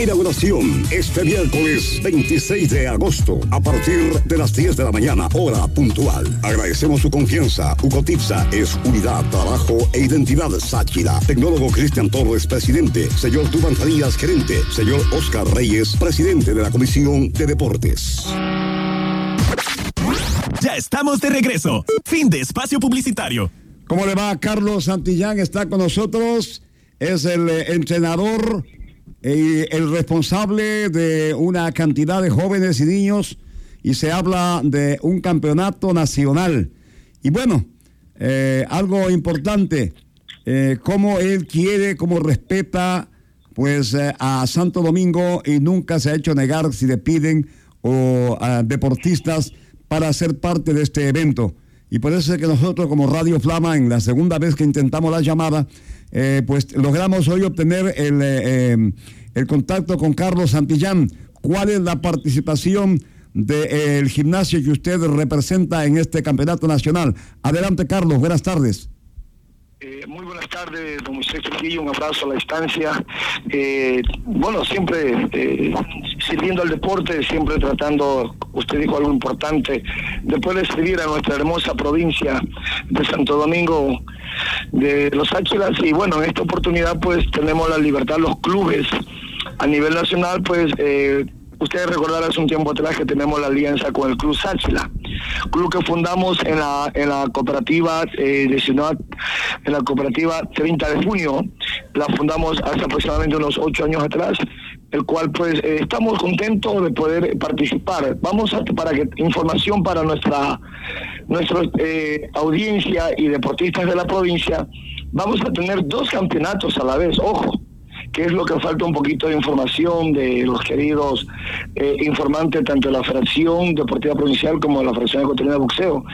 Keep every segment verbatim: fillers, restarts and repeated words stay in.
Inauguración este miércoles veintiséis de agosto a partir de las diez de la mañana, hora puntual. Agradecemos su confianza. Ucotipsa es unidad, trabajo e identidad Sáchila. Tecnólogo Cristian Torres, presidente. Señor Duban Farías, gerente. Señor Oscar Reyes, presidente de la Comisión de Deportes. Ya estamos de regreso. Fin de espacio publicitario. ¿Cómo le va? Carlos Santillán está con nosotros. Es el eh, entrenador y el responsable de una cantidad de jóvenes y niños, y se habla de un campeonato nacional. Y bueno, eh, algo importante, eh, cómo él quiere, cómo respeta pues eh, a Santo Domingo, y nunca se ha hecho negar si le piden o a deportistas para ser parte de este evento. Y por eso es que nosotros como Radio Flama, en la segunda vez que intentamos la llamada, eh, pues logramos hoy obtener el, eh, el contacto con Carlos Santillán. ¿Cuál es la participación del gimnasio que usted representa en este campeonato nacional? Adelante, Carlos, buenas tardes. Eh, muy buenas tardes, don Moisés Trujillo, un abrazo a la distancia. Eh, bueno, siempre eh, sirviendo al deporte, siempre tratando, usted dijo algo importante, de poder servir a nuestra hermosa provincia de Santo Domingo de los Áchilas. Y bueno, en esta oportunidad pues tenemos la libertad, los clubes a nivel nacional, pues eh, ustedes recordarán hace un tiempo atrás que tenemos la alianza con el Club Sáchila, club que fundamos en la en la cooperativa eh, de Ciudad, en la cooperativa treinta de junio, la fundamos hace aproximadamente unos ocho años atrás, el cual pues eh, estamos contentos de poder participar. Vamos a, para que información para nuestra nuestra eh, audiencia y deportistas de la provincia, vamos a tener dos campeonatos a la vez, ojo, que es lo que falta un poquito de información de los queridos eh, informantes, tanto de la Federación Deportiva Provincial como de la Federación Ecuatoriana de Boxeo.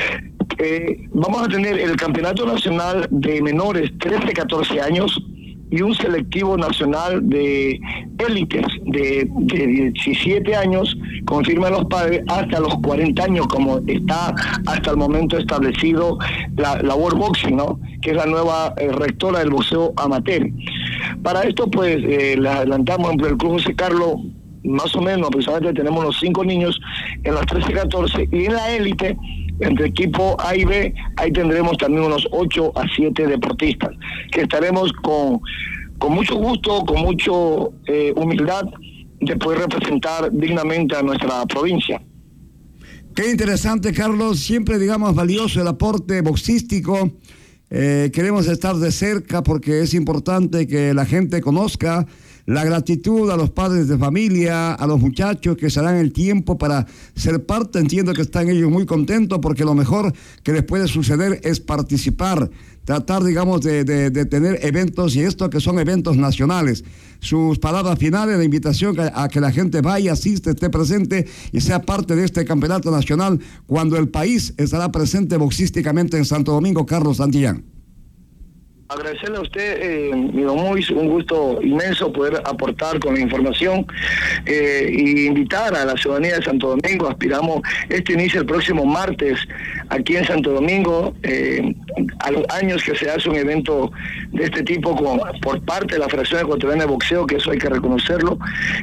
Eh, vamos a tener el Campeonato Nacional de Menores trece a catorce años y un selectivo nacional de élites de, de diecisiete años, confirman los padres, hasta los cuarenta años, como está hasta el momento establecido la, la World Boxing, ¿no?, que es la nueva eh, rectora del boxeo amateur. Para esto, pues, eh, le adelantamos en el Club José Carlos, más o menos, aproximadamente tenemos los cinco niños en las trece a catorce, y en la élite, entre equipo A y B, ahí tendremos también unos ocho a siete deportistas, que estaremos con, con mucho gusto, con mucho eh, humildad, de poder representar dignamente a nuestra provincia. Qué interesante, Carlos, siempre, digamos, valioso el aporte boxístico. Eh, queremos estar de cerca porque es importante que la gente conozca la gratitud a los padres de familia, a los muchachos que se dan el tiempo para ser parte. Entiendo que están ellos muy contentos porque lo mejor que les puede suceder es participar, tratar, digamos, de, de, de tener eventos, y esto que son eventos nacionales. Sus palabras finales, la invitación a, a que la gente vaya, asiste, esté presente y sea parte de este campeonato nacional cuando el país estará presente boxísticamente en Santo Domingo. Carlos Santillán. Agradecerle a usted, eh, mi don Mois, un gusto inmenso poder aportar con la información eh, y invitar a la ciudadanía de Santo Domingo. Aspiramos, este inicia el próximo martes aquí en Santo Domingo, eh, a los años que se hace un evento de este tipo con, por parte de la Federación Ecuatoriana de Boxeo, que eso hay que reconocerlo,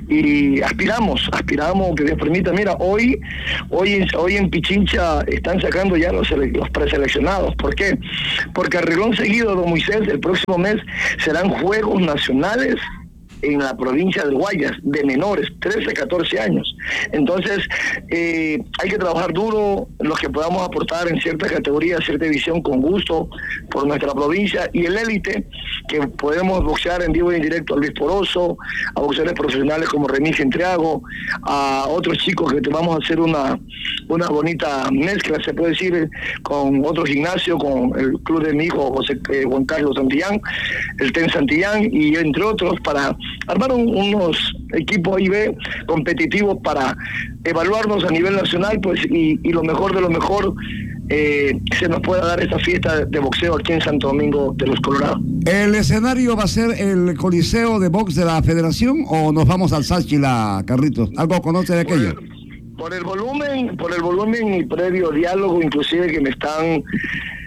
y aspiramos, aspiramos que Dios permita. Mira, hoy hoy, hoy en Pichincha están sacando ya los, los preseleccionados. ¿Por qué? Porque a reglón seguido, don Moisés, el próximo mes serán Juegos Nacionales en la provincia del Guayas, de menores, trece a catorce años. Entonces, eh, hay que trabajar duro, los que podamos aportar en ciertas categorías, cierta división, con gusto, por nuestra provincia, y el élite, que podemos boxear en vivo y en directo a Luis Poroso, a boxeadores profesionales como Remigio Entriago, a otros chicos que te vamos a hacer una, una bonita mezcla, se puede decir, con otro gimnasio, con el club de mi hijo, José eh, Juan Carlos Santillán, el Ten Santillán, y entre otros, para armar un, unos equipos I B competitivos para evaluarnos a nivel nacional, pues, y, y lo mejor de lo mejor, eh, se nos pueda dar esta fiesta de boxeo aquí en Santo Domingo de los Colorados. ¿El escenario va a ser el Coliseo de Box de la Federación o nos vamos al Sáchila, Carlitos? ¿Algo conoce de aquello? Por el, por el volumen, por el volumen y previo diálogo, inclusive, que me están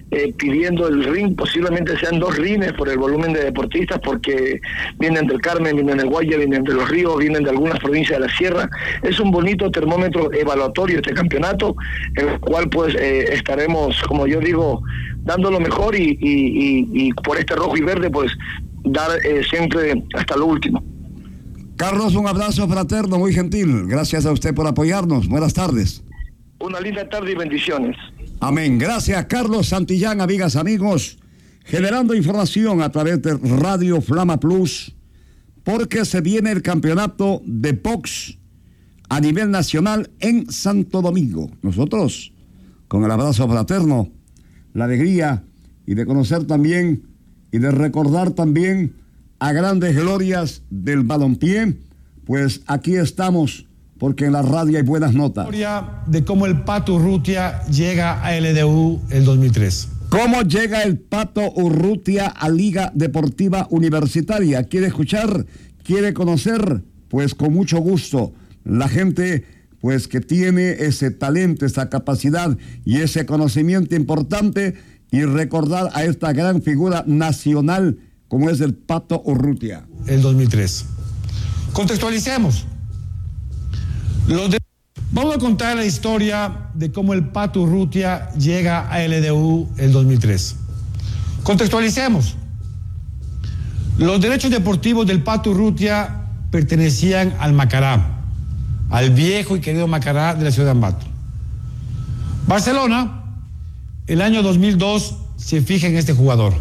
eh, pidiendo el ring, posiblemente sean dos rines por el volumen de deportistas, porque vienen del Carmen, vienen del Guaya, vienen de los Ríos, vienen de algunas provincias de la Sierra. Es un bonito termómetro evaluatorio este campeonato, en el cual pues eh, estaremos, como yo digo, dando lo mejor y, y, y, y por este rojo y verde pues dar eh, siempre hasta lo último. Carlos, un abrazo fraterno, muy gentil. Gracias a usted por apoyarnos. Buenas tardes. Una linda tarde y bendiciones. Amén. Gracias, Carlos Santillán, amigas, amigos. Generando información a través de Radio Flama Plus, porque se viene el campeonato de box a nivel nacional en Santo Domingo. Nosotros, con el abrazo fraterno, la alegría y de conocer también y de recordar también a grandes glorias del balompié, pues aquí estamos, porque en la radio hay buenas notas. Historia de cómo el Pato Urrutia llega a L D U el dos mil tres. ¿Cómo llega el Pato Urrutia a Liga Deportiva Universitaria? ¿Quiere escuchar? ¿Quiere conocer? Pues con mucho gusto. La gente pues que tiene ese talento, esa capacidad y ese conocimiento importante, y recordar a esta gran figura nacional como es el Pato Urrutia. El dos mil tres. Contextualicemos. Los de... Vamos a contar la historia de cómo el Pato Urrutia llega a L D U el dos mil tres. Contextualicemos. Los derechos deportivos del Pato Urrutia pertenecían al Macará, al viejo y querido Macará de la ciudad de Ambato. Barcelona, el año dos mil dos, se fija en este jugador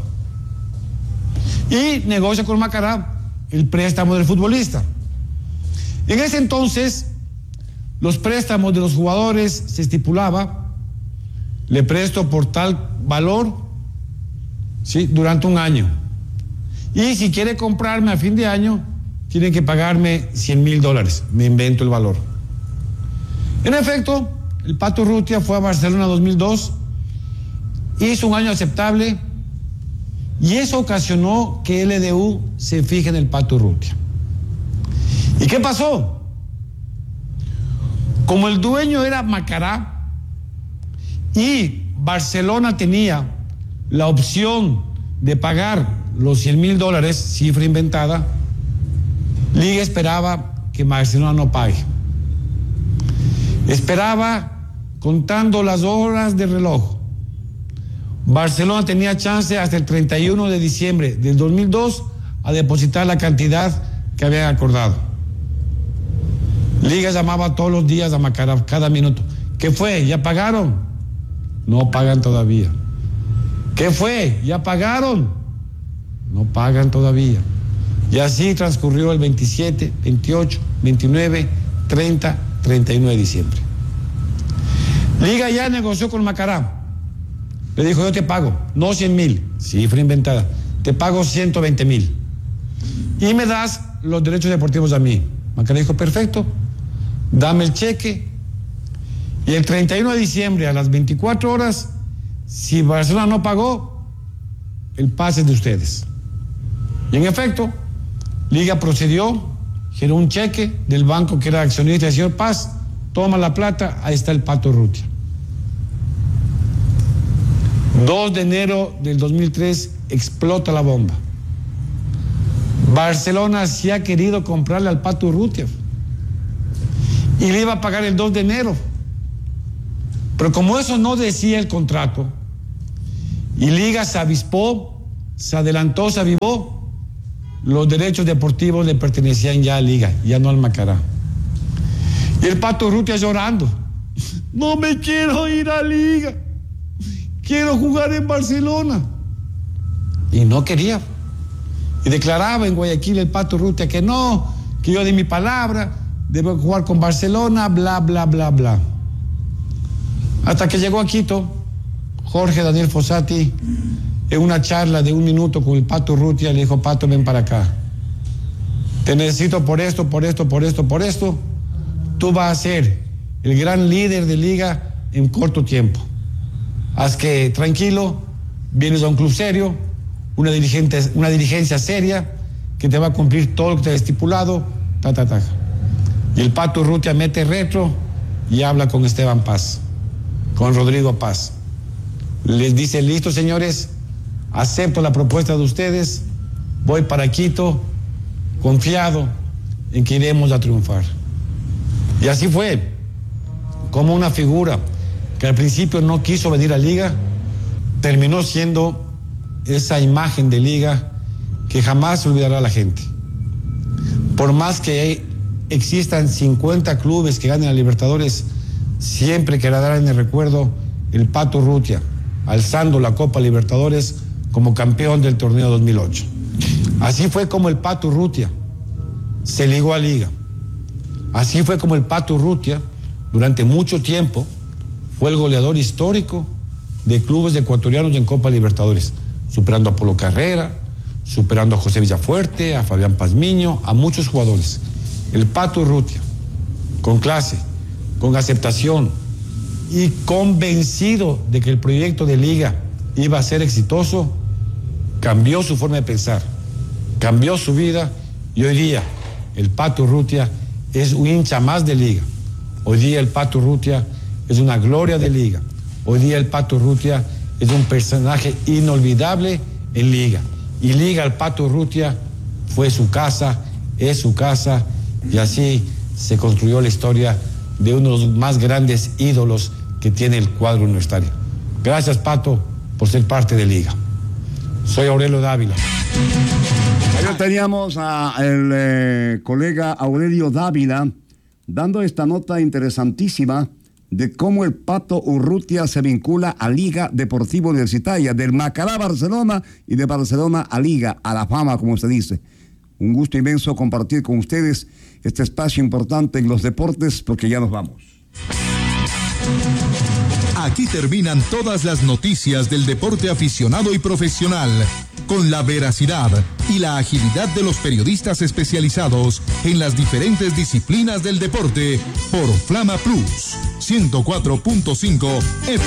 y negocia con Macará el préstamo del futbolista. En ese entonces, los préstamos de los jugadores se estipulaba: le presto por tal valor, ¿sí?, durante un año. Y si quiere comprarme a fin de año, tiene que pagarme cien mil dólares. Me invento el valor. En efecto, el Pato Urrutia fue a Barcelona dos mil dos, hizo un año aceptable, y eso ocasionó que L D U se fije en el Pato Urrutia. ¿Y qué pasó? Como el dueño era Macará y Barcelona tenía la opción de pagar los cien mil dólares, cifra inventada, Liga esperaba que Barcelona no pague. Esperaba contando las horas de reloj. Barcelona tenía chance hasta el treinta y uno de diciembre del dos mil dos a depositar la cantidad que habían acordado. Liga llamaba todos los días a Macará, cada minuto. ¿Qué fue? ¿Ya pagaron? No pagan todavía. ¿Qué fue? ¿Ya pagaron? No pagan todavía. Y así transcurrió el veintisiete, veintiocho, veintinueve, treinta, treinta y nueve de diciembre. Liga ya negoció con Macará. Le dijo: yo te pago, no cien mil, cifra inventada, te pago ciento veinte mil. Y me das los derechos deportivos a mí. Macará dijo: perfecto, dame el cheque. Y el treinta y uno de diciembre a las veinticuatro horas, si Barcelona no pagó, el pase es de ustedes. Y en efecto, Liga procedió, generó un cheque del banco que era accionista del señor Paz, toma la plata, ahí está el Pato Urrutia. dos de enero del dos mil tres explota la bomba. Barcelona sí ha querido comprarle al Pato Urrutia y le iba a pagar el dos de enero. Pero como eso no decía el contrato, y Liga se avispó, se adelantó, se avivó, los derechos deportivos le pertenecían ya a Liga, ya no al Macará. Y el Pato Urrutia llorando: no me quiero ir a Liga, quiero jugar en Barcelona. Y no quería. Y declaraba en Guayaquil el Pato Urrutia que no, que yo di mi palabra, debo jugar con Barcelona, bla, bla, bla, bla. Hasta que llegó a Quito, Jorge Daniel Fossati, en una charla de un minuto con el Pato Urrutia, le dijo: Pato, ven para acá. Te necesito por esto, por esto, por esto, por esto. Tú vas a ser el gran líder de Liga en corto tiempo. Haz que tranquilo, vienes a un club serio, una, dirigente, una dirigencia seria, que te va a cumplir todo lo que te ha estipulado, ta, ta, ta. Y el Pato Urrutia mete retro y habla con Esteban Paz, con Rodrigo Paz. les dice, listo señores, acepto la propuesta de ustedes, voy para Quito, confiado en que iremos a triunfar. Y así fue, como una figura que al principio no quiso venir a Liga, terminó siendo esa imagen de Liga que jamás se olvidará la gente. Por más que existan cincuenta clubes que ganen a Libertadores, siempre quedará en el recuerdo el Pato Urrutia, alzando la Copa Libertadores como campeón del torneo dos mil ocho. Así fue como el Pato Urrutia se ligó a Liga. Así fue como el Pato Urrutia, durante mucho tiempo, fue el goleador histórico de clubes ecuatorianos en Copa Libertadores, superando a Polo Carrera, superando a José Villafuerte, a Fabián Pazmiño, a muchos jugadores. El Pato Urrutia, con clase, con aceptación y convencido de que el proyecto de Liga iba a ser exitoso, cambió su forma de pensar, cambió su vida, y hoy día el Pato Urrutia es un hincha más de Liga. Hoy día el Pato Urrutia es una gloria de Liga. Hoy día el Pato Urrutia es un personaje inolvidable en Liga. Y Liga, el Pato Urrutia, fue su casa, es su casa, y así se construyó la historia de uno de los más grandes ídolos que tiene el cuadro universitario. Gracias, Pato, por ser parte de Liga. Soy Aurelio Dávila. Ayer teníamos al eh, colega Aurelio Dávila dando esta nota interesantísima de cómo el Pato Urrutia se vincula a Liga Deportiva Universitaria, del Macará Barcelona y de Barcelona a Liga, a la fama, como se dice. Un gusto inmenso compartir con ustedes este espacio importante en los deportes, porque ya nos vamos. Aquí terminan todas las noticias del deporte aficionado y profesional, con la veracidad y la agilidad de los periodistas especializados en las diferentes disciplinas del deporte, por Flama Plus ciento cuatro punto cinco F M.